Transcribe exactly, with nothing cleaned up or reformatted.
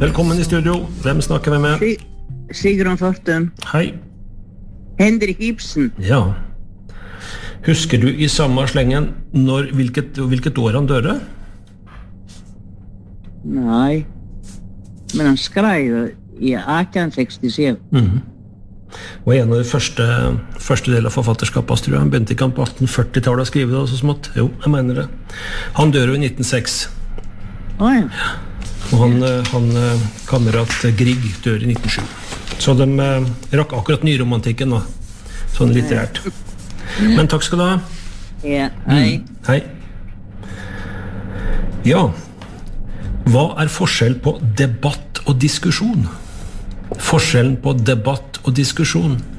Velkommen i studio. Hvem snakker vi med? Si- Sigrun Fortum. Hei. Henrik Ibsen. Ja. Husker du i samme slengen når, hvilket, hvilket år han døde? Nei. Men han skrev i atten sekstisju. Mhm. Og en av de første, første del av forfatterskapet, tror jeg. Han begynte ikke han på atten førti-tallet å skrive det, så smått. Jo, jeg mener det. Han dør jo i nitten seks. Å ja. Og han, han kamerat Grieg dør i nitten sju. Så de eh, rakk akkurat nyromantikken da. Sånn litterært. Men takk skal du ha. Ja, hei. Mm. Hei. Ja. Hva er forskjell på debatt og diskusjon? Forskjellen på debatt og diskusjon.